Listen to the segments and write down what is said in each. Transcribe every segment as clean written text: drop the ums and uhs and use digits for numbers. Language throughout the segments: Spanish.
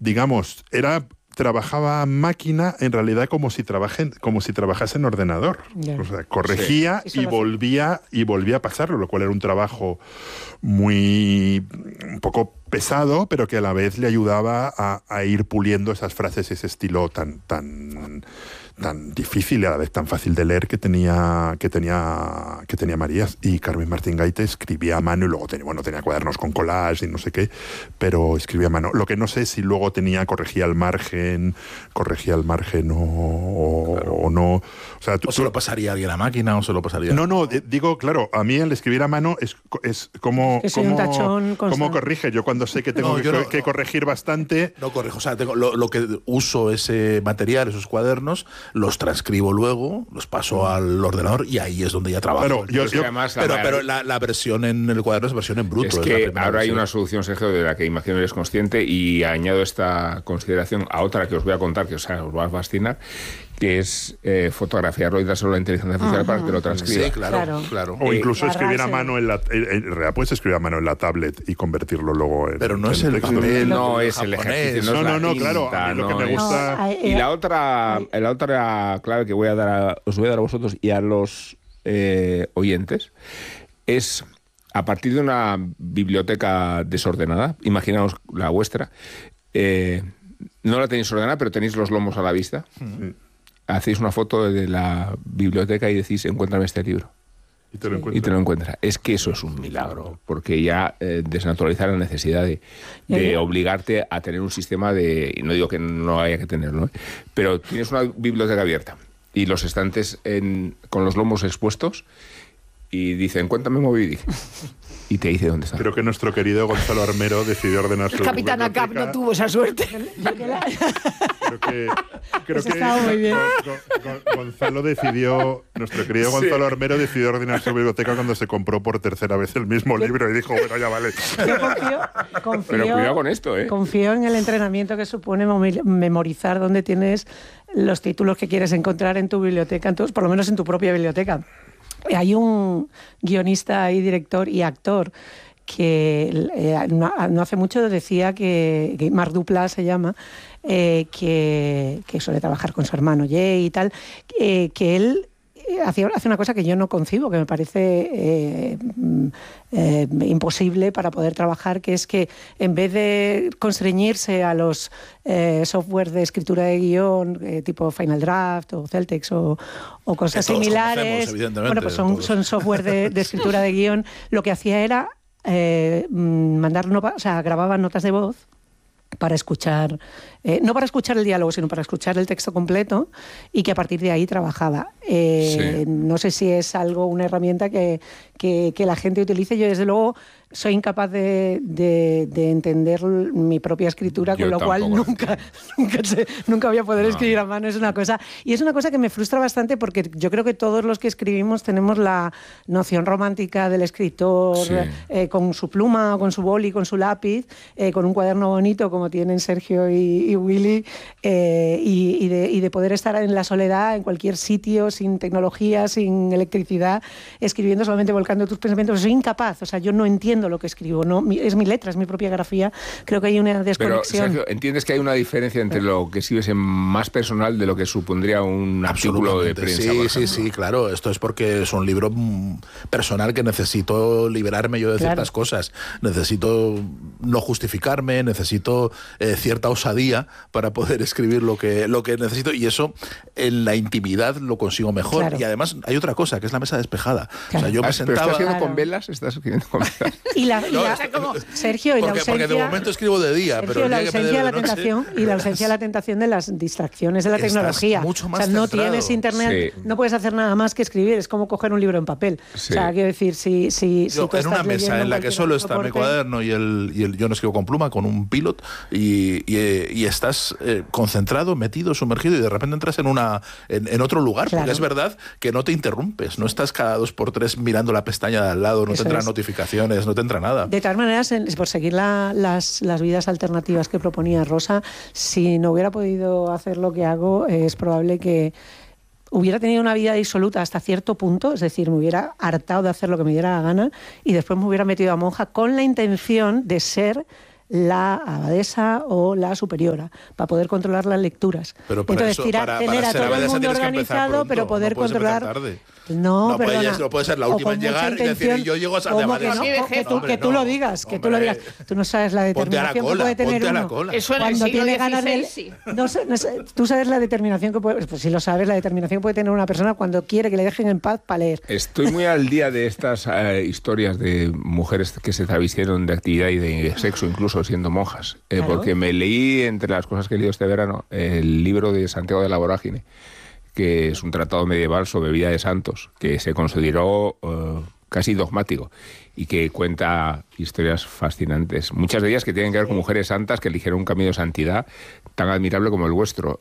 digamos, trabajaba máquina en realidad como si trabajase en ordenador. Yeah. O sea, corregía y volvía a pasarlo, lo cual era un trabajo un poco pesado, pero que a la vez le ayudaba a ir puliendo esas frases, ese estilo tan difícil y a la vez tan fácil de leer que tenía Marías. Y Carmen Martín Gaite escribía a mano y luego tenía cuadernos con collage y no sé qué, pero escribía a mano. Lo que no sé si luego corregía al margen o no. O sea, o se lo pasaría alguien a la máquina o se lo pasaría... No, digo, claro, a mí el escribir a mano es como corrige. Yo cuando sé que tengo que corregir bastante... No corrijo, o sea, lo que uso ese material, esos cuadernos, los transcribo luego, los paso al ordenador y ahí es donde ya trabajo. Pero la versión en el cuaderno es versión en bruto. Es que ahora hay una solución, Sergio, de la que imagino eres consciente, y añado esta consideración a otra que os voy a contar, que os va a fascinar, que es fotografiarlo y dárselo a la inteligencia artificial para que lo transcriba. Sí, claro. O incluso escribir a mano puedes escribir a mano en la tablet y convertirlo luego en... Pero no es el papel, no es el ejercicio, no, claro, a mí lo que me gusta... Y la otra clave que os voy a dar a vosotros y a los oyentes es, a partir de una biblioteca desordenada, imaginaos la vuestra, no la tenéis ordenada, pero tenéis los lomos a la vista. Hacéis una foto de la biblioteca y decís, encuéntrame este libro. Y te lo encuentra. Es que eso es un milagro, porque ya desnaturalizar la necesidad de obligarte a tener un sistema de... Y no digo que no haya que tenerlo, pero tienes una biblioteca abierta y los estantes con los lomos expuestos y dicen, cuéntame Moby Dick. Y te dice dónde está. Creo que nuestro querido Gonzalo Armero decidió ordenar su biblioteca. Capitán Acap no tuvo esa suerte. Creo que muy bien. nuestro querido Gonzalo Armero decidió ordenar su biblioteca cuando se compró por tercera vez el mismo libro y dijo, bueno, ya vale. Yo confío, pero cuidado con esto, Confío en el entrenamiento que supone memorizar dónde tienes los títulos que quieres encontrar en tu biblioteca, por lo menos en tu propia biblioteca. Hay un guionista y director y actor que no hace mucho decía que Marc Duplass se llama, que suele trabajar con su hermano Jay y tal, que él hace una cosa que yo no concibo, que me parece imposible para poder trabajar, que es que en vez de constreñirse a los software de escritura de guión tipo Final Draft o Celtex o cosas similares, pues son software de escritura de guión, lo que hacía era grababa notas de voz para escuchar, no para escuchar el diálogo, sino para escuchar el texto completo, y que a partir de ahí trabajaba. No sé si es una herramienta que la gente utilice. Yo, desde luego, soy incapaz de entender mi propia escritura, con lo cual nunca voy a poder escribir a mano. Es una cosa que me frustra bastante, porque yo creo que todos los que escribimos tenemos la noción romántica del escritor, con su pluma, con su boli, con su lápiz, con un cuaderno bonito como tienen Sergio y Willy, y de poder estar en la soledad, en cualquier sitio, sin tecnología, sin electricidad, escribiendo, solamente volcando tus pensamientos. Soy incapaz, yo no entiendo lo que escribo, es mi letra, es mi propia grafía. Creo que hay una desconexión. Pero, Sergio, ¿entiendes que hay una diferencia entre lo que escribes en más personal de lo que supondría un artículo de prensa? Sí, claro. Esto es porque es un libro personal que necesito liberarme yo de ciertas cosas. Necesito no justificarme, necesito cierta osadía para poder escribir lo que necesito, y eso en la intimidad lo consigo mejor. Claro. Y además hay otra cosa, que es la mesa despejada. Claro. Yo me sentaba... ¿Pero estás escribiendo con velas? ¿Estás escribiendo con velas? Sergio, porque de momento escribo de día, Sergio, pero la ausencia de la tentación y la ausencia de la tentación de las distracciones de la tecnología. Mucho más no tienes internet, no puedes hacer nada más que escribir. Es como coger un libro en papel. Quiero decir, si en una mesa en la que solo está mi cuaderno y yo no escribo con pluma, con un pilot, y estás concentrado, metido, sumergido, y de repente entras en otro lugar, porque es verdad que no te interrumpes, no estás cada 2x3 mirando la pestaña de al lado, no te entran notificaciones, no te entra nada. De todas maneras, por seguir las vidas alternativas que proponía Rosa, si no hubiera podido hacer lo que hago, es probable que hubiera tenido una vida disoluta hasta cierto punto, es decir, me hubiera hartado de hacer lo que me diera la gana y después me hubiera metido a monja con la intención de ser la abadesa o la superiora, para poder controlar las lecturas. Pero para entonces, eso, tener a todo el mundo organizado, pero poder controlar... No, perdona. No puede ser la última en llegar y decir, yo llego a San de abadesa. Que tú lo digas, que tú lo digas. Tú no sabes la determinación que puede tener uno. Eso en cuando el siglo tiene ganas de... sí. Tú sabes la determinación que puede... Pues si lo sabes, la determinación que puede tener una persona cuando quiere que le dejen en paz para leer. Estoy muy al día de estas historias de mujeres que se travistieron de actividad y de sexo, incluso siendo monjas. Claro. Porque me leí, entre las cosas que he leído este verano, el libro de Santiago de la Vorágine, que es un tratado medieval sobre vida de santos, que se consideró casi dogmático y que cuenta historias fascinantes. Muchas de ellas que tienen que ver con mujeres santas que eligieron un camino de santidad tan admirable como el vuestro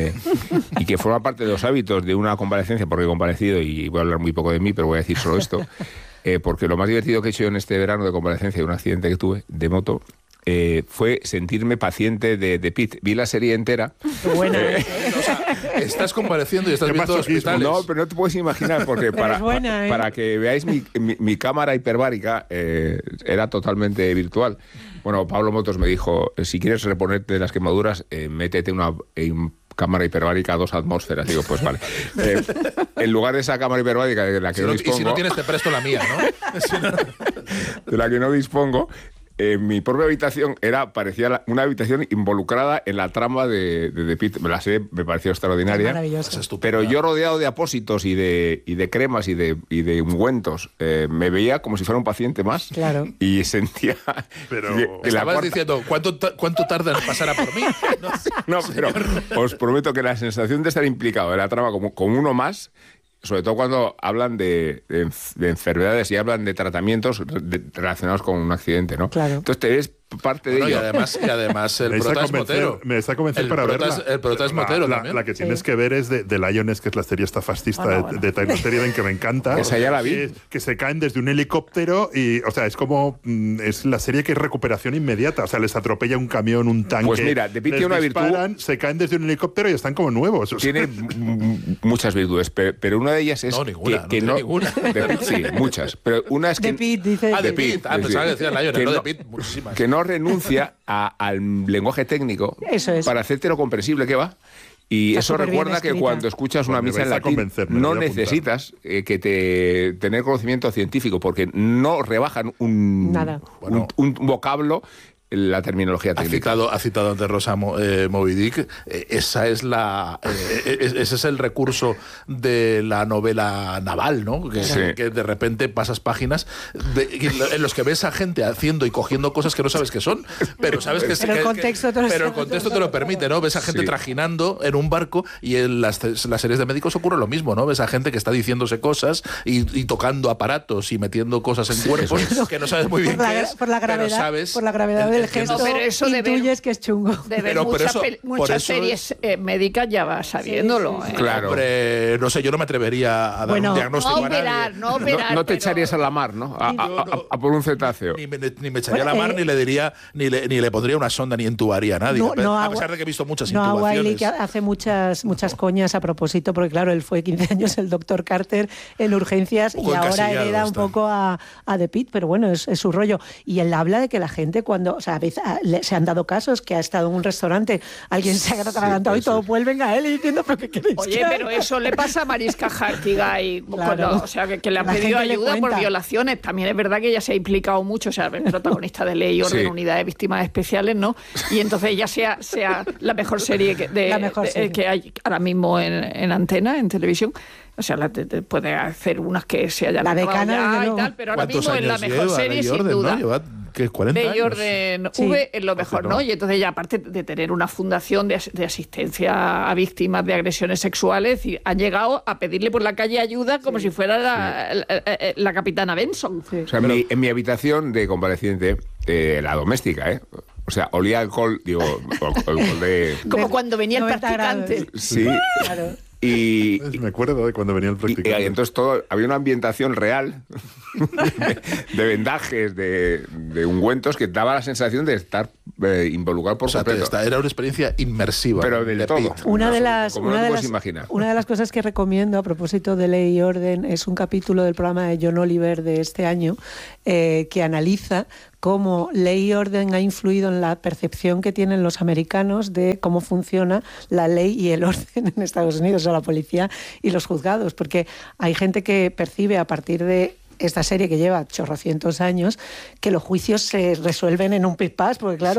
y que forma parte de los hábitos de una convalecencia, porque he comparecido y voy a hablar muy poco de mí, pero voy a decir solo esto, porque lo más divertido que he hecho yo en este verano de convalecencia de un accidente que tuve de moto fue sentirme paciente de Pitt. Vi la serie entera. Buena. O sea, estás compareciendo y estás viendo hospitales. No, pero no te puedes imaginar, porque para que veáis mi cámara hiperbárica era totalmente virtual. Bueno, Pablo Motos me dijo, si quieres reponerte de las quemaduras, métete una cámara hiperbárica a 2 atmósferas. Digo, pues vale. En lugar de esa cámara hiperbárica de la que no dispongo... Y si no tienes, te presto la mía, ¿no? De la que no dispongo... mi propia habitación parecía una habitación involucrada en la trama de Pitt. La serie me pareció extraordinaria. Maravilloso. Pero yo, rodeado de apósitos y de cremas y de ungüentos, me veía como si fuera un paciente más. Claro. Y sentía... Pero estabas diciendo, ¿cuánto tarda en pasar a por mí? No, pero os prometo que la sensación de estar implicado en la trama como uno más... Sobre todo cuando hablan de enfermedades y hablan de tratamientos relacionados con un accidente, ¿no? Claro. Entonces te ves parte de ello. Y además el prota es Motero. Me está convenciendo para verla. El prota es Motero también. La que tienes que ver es de Lioness, que es la serie esta fascista de Taylor Sheridan, que me encanta. Esa ya la vi. Que se caen desde un helicóptero y, o sea, es como... es la serie que es recuperación inmediata. O sea, les atropella un camión, un tanque. Pues mira, de Pitt tiene una virtud... Se caen desde un helicóptero y están como nuevos. O sea. Tiene muchas virtudes, pero una de ellas es... No, ninguna. Que no, ninguna. De Pitt sí, muchas. Pero una es que... De Pitt, dice... De Pitt. Pensaba que decía Lioness, no de Pitt, muchísimas. Que no renuncia al lenguaje técnico para hacerte lo comprensible que va. Y eso recuerda que cuando escuchas una misa en latín no necesitas tener conocimiento científico, porque no rebajan un vocablo la terminología técnica. Ha citado antes Rosa Moby Dick. Ese es el recurso de la novela naval, ¿no? Que de repente pasas páginas en los que ves a gente haciendo y cogiendo cosas que no sabes qué son, pero sabes que... Pero el contexto te lo permite, ¿no? Ves a gente trajinando en un barco, y en las series de médicos ocurre lo mismo, ¿no? Ves a gente que está diciéndose cosas y tocando aparatos y metiendo cosas en cuerpos que no sabes muy bien qué es, por la gravedad del gesto, pero eso intuyes que es chungo. De ver muchas series médicas ya vas sabiéndolo. Sí. Claro. Hombre, no sé, yo no me atrevería a dar un diagnóstico a nadie. No operar. No te echarías a la mar, ¿no? A por un cetáceo. Ni me echaría a la mar, ni le diría, ni le pondría una sonda, ni intubaría a nadie. A pesar de que he visto muchas intubaciones. Wiley, que hace muchas coñas a propósito, porque claro, él fue 15 años el doctor Carter en urgencias y ahora hereda un poco a The Pitt, pero bueno, es su rollo. Y él habla de que la gente cuando... O sea, a veces se han dado casos que ha estado en un restaurante, alguien se ha atragantado y todos vuelven a él y diciendo, ¿pero qué queréis? Oye, pero eso le pasa a Mariska Hargitay, claro. O sea, que le han pedido ayuda por violaciones. También es verdad que ella se ha implicado mucho, o sea, el protagonista de Ley y Orden, Unidad de Víctimas Especiales, ¿no? Y entonces ella sea la mejor serie que hay ahora mismo en antena, en televisión. O sea, puede hacer unas que se hayan acabado ya y tal, pero ahora mismo es la mejor serie, sin duda. ¿Qué, 40 Ley y años? Orden V es lo mejor, ¿no? Y entonces ya, aparte de tener una fundación de asistencia a víctimas de agresiones sexuales, y han llegado a pedirle por la calle ayuda como si fuera la capitana Benson. O sea, en mi habitación de convaleciente, la doméstica, o sea, olía alcohol, alcohol de... Como cuando venía el practicante. Grados. Sí. Claro. Y me acuerdo de cuando venía el practicante. Y entonces había una ambientación real de vendajes, de ungüentos, que daba la sensación de estar involucrado por completo. Era una experiencia inmersiva. Pero del todo. Una de las cosas que recomiendo a propósito de Ley y Orden es un capítulo del programa de John Oliver de este año que analiza cómo ley y orden ha influido en la percepción que tienen los americanos de cómo funciona la ley y el orden en Estados Unidos, o sea, la policía y los juzgados, porque hay gente que percibe a partir de esta serie que lleva chorrocientos años, que los juicios se resuelven en un pispás, porque claro,